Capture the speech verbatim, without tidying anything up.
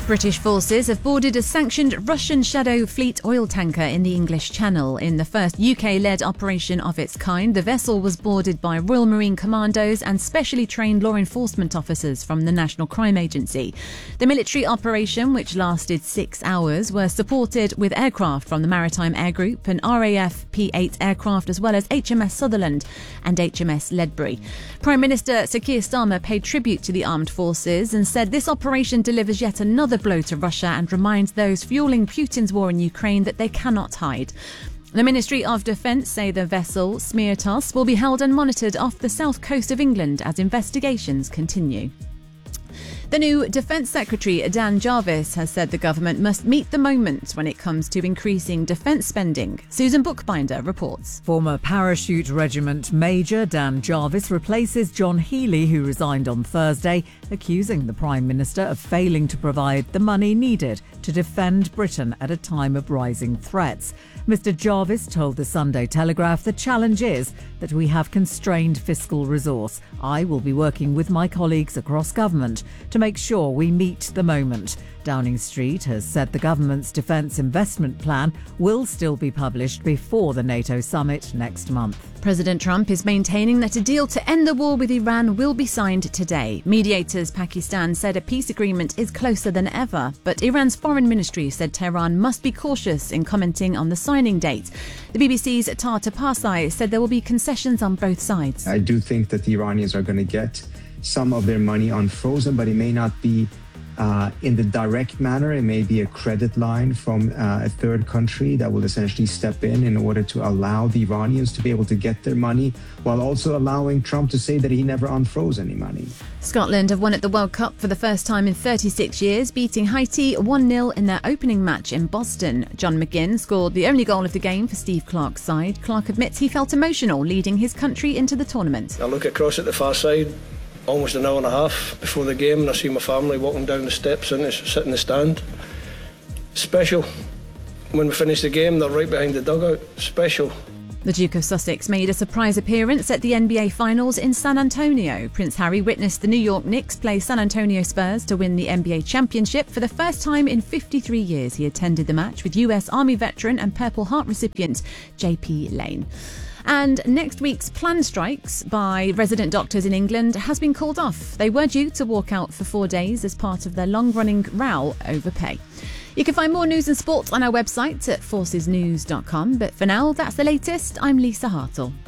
British forces have boarded a sanctioned Russian Shadow Fleet oil tanker in the English Channel. In the first U K-led operation of its kind, the vessel was boarded by Royal Marine Commandos and specially trained law enforcement officers from the National Crime Agency. The military operation, which lasted six hours, was supported with aircraft from the Maritime Air Group and R A F P eight aircraft, as well as H M S Sutherland and H M S Ledbury. Prime Minister Sir Keir Starmer paid tribute to the armed forces and said this operation delivers yet another blow to Russia and reminds those fueling Putin's war in Ukraine that they cannot hide. The Ministry of Defence say the vessel, Smeartas, will be held and monitored off the south coast of England as investigations continue. The new Defence Secretary, Dan Jarvis, has said the government must meet the moment when it comes to increasing defence spending. Susan Bookbinder reports. Former Parachute Regiment Major Dan Jarvis replaces John Healey, who resigned on Thursday, accusing the Prime Minister of failing to provide the money needed to defend Britain at a time of rising threats. Mister Jarvis told the Sunday Telegraph the challenge is that we have constrained fiscal resource. I will be working with my colleagues across government to make sure we meet the moment. Downing Street has said the government's defence investment plan will still be published before the NATO summit next month. President Trump is maintaining that a deal to end the war with Iran will be signed today. Mediators Pakistan said a peace agreement is closer than ever, but Iran's foreign ministry said Tehran must be cautious in commenting on the signing date. The B B C's Tata Pasai said there will be concessions on both sides. I do think that the Iranians are going to get some of their money unfrozen, but it may not be Uh, in the direct manner. It may be a credit line from uh, a third country that will essentially step in in order to allow the Iranians to be able to get their money, while also allowing Trump to say that he never unfroze any money. Scotland have won at the World Cup for the first time in thirty-six years, beating Haiti one nil in their opening match in Boston. John McGinn scored the only goal of the game for Steve Clarke's side. Clarke admits he felt emotional leading his country into the tournament. I look across at the far side, almost an hour and a half before the game, and I see my family walking down the steps and sit in the stand. Special. When we finish the game, they're right behind the dugout. Special. The Duke of Sussex made a surprise appearance at the N B A Finals in San Antonio. Prince Harry witnessed the New York Knicks play San Antonio Spurs to win the N B A championship for the first time in fifty-three years. He attended the match with U S Army veteran and Purple Heart recipient J P Lane. And next week's planned strikes by resident doctors in England has been called off. They were due to walk out for four days as part of their long-running row over pay. You can find more news and sports on our website at forces news dot com. But for now, that's the latest. I'm Lisa Hartle.